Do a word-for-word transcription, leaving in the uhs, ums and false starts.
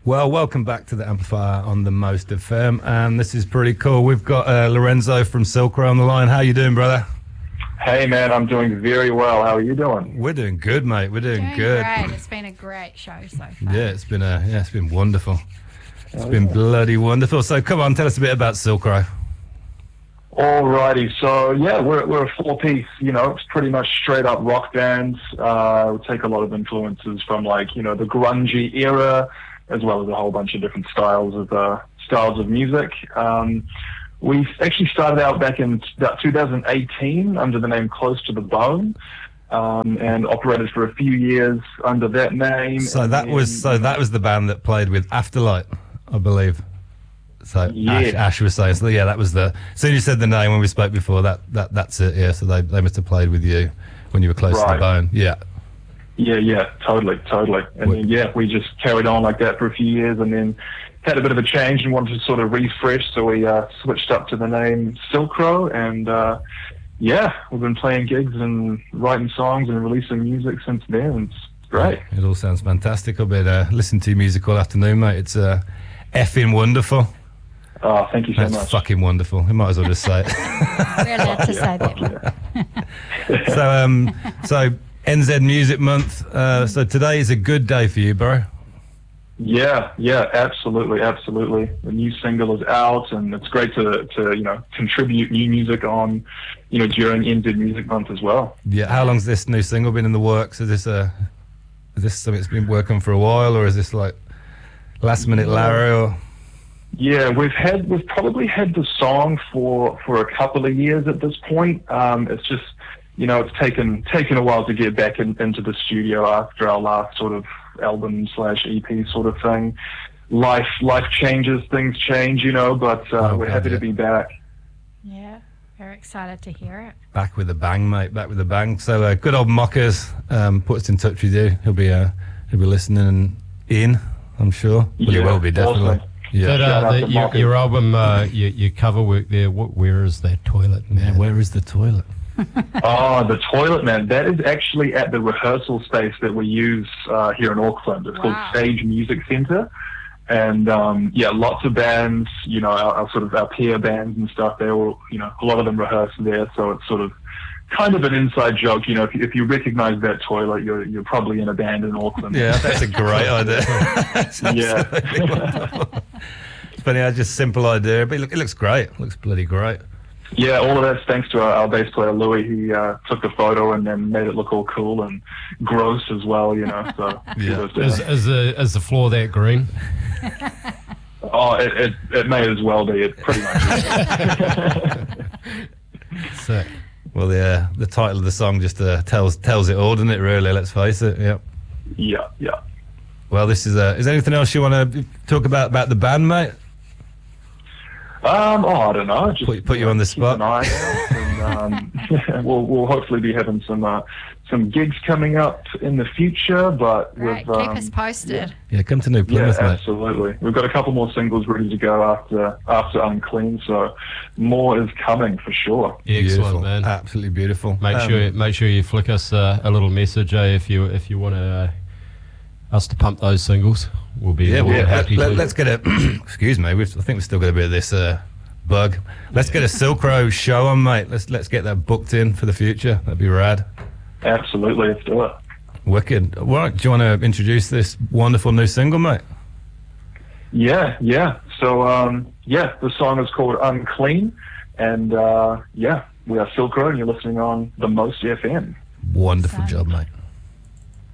Well, welcome back to the Amplifier on the Most F M, and this is pretty cool. We've got uh, Lorenzo from Silk Row on the line. How you doing, brother? Hey, man, I'm doing very well. How are you doing? We're doing good, mate. We're doing, doing good. Great. It's been a great show so far. Yeah, it's been a yeah, it's been wonderful. It's oh, been yeah. bloody wonderful. So, come on, tell us a bit about Silk Row. Alrighty, so yeah, we're we're a four-piece. You know, it's pretty much straight up rock bands. Uh, we take a lot of influences from like you know the grungy era, as well as a whole bunch of different styles of uh, styles of music. Um, we actually started out back in about two thousand eighteen under the name Close to the Bone, um, and operated for a few years under that name. So that then, was so that was the band that played with Afterlight, I believe. So yeah. Ash, Ash was saying, so yeah, that was the. As soon as you said the name when we spoke before, that, that that's it. Yeah, so they they must have played with you when you were close Right. to the bone. Yeah. Yeah, yeah, totally, totally. And then, yeah, we just carried on like that for a few years and then had a bit of a change and wanted to sort of refresh, so we uh, switched up to the name Silk Row, and uh, yeah, we've been playing gigs and writing songs and releasing music since then. It's great. It all sounds fantastic. I've been uh, listening to your music all afternoon, mate. It's uh, effing wonderful. Oh, thank you so That's much. fucking wonderful. I might as well just say it. We're allowed to say that. Yeah. so, um, so N Z Music Month. Uh, so today is a good day for you, bro. Yeah, yeah, absolutely, absolutely. The new single is out, and it's great to, to you know contribute new music on, you know, during N Z Music Month as well. Yeah. How long's this new single been in the works? Is this a is this something that's been working for a while, or is this like last minute Larry? Or Yeah, we've had we've probably had the song for for a couple of years at this point. Um, it's just you know it's taken taken a while to get back in, into the studio after our last sort of album slash E P sort of thing. Life life changes, things change, you know. But uh, Oh, we're God, happy yeah. to be back. Yeah, very excited to hear it. back with a bang, mate. Back with a bang. So uh, good old Mockers um, put us in touch with you. He'll be uh, he'll be listening in, I'm sure. Well, he Yeah, will be definitely. awesome. Yeah. But, Shout uh, out the, to your, Marcus. your album, uh, your, your cover work there, wh- where is that toilet? Yeah, Man? where is the toilet? Oh, the toilet, man. That is actually at the rehearsal space that we use uh, here in Auckland. It's Wow. called Stage Music Centre. And, um, yeah, lots of bands, you know, our, our sort of our peer bands and stuff, they all, you know, a lot of them rehearse there. So it's sort of kind of an inside joke. You know, if you, if you recognize that toilet, you're you're probably in a band in Auckland. Yeah, that's a great idea. That's Yeah. absolutely wonderful. It's funny, I just simple idea, but it, look, it looks great. It looks bloody great. Yeah, all of that's thanks to our, our bass player, Louis. He uh, took the photo and then made it look all cool and gross as well, you know. So Yeah. kudos to Is, him. is, the, is the floor that green? Oh, it, it, it may as well be. It pretty much is. Sick. Well, the uh, the title of the song just uh, tells tells it all, doesn't it? Really, let's face it. Yep. Yeah, yeah. Well, this is. Uh, is there anything else you want to talk about about the band, mate? Um, oh, I don't know. Just Put- put you on the keep spot. An eye out and, um, we'll we'll hopefully be having some uh, some gigs coming up in the future. But Right, with, keep um, us posted. Yeah, come to New Yeah, Plymouth, mate. absolutely. We've got a couple more singles ready to go after after Unclean, so more is coming for sure. Excellent, Beautiful. man. Absolutely beautiful. Make Um, sure make sure you flick us uh, a little message eh, if you if you want uh, us to pump those singles. We'll be, Yeah, we'll well, be happy let, to. let's get a. excuse me. We've, I think we've still got a bit of this uh, bug. Let's get a Silk Row show on, mate. Let's let's get that booked in for the future. That'd be rad. Absolutely, let's do it. Wicked. Right, do you want to introduce this wonderful new single, mate? Yeah, yeah. So, um, yeah, the song is called Unclean, and uh, yeah, we are Silk Road, and you're listening on the Most F M. Wonderful Sound. job, mate.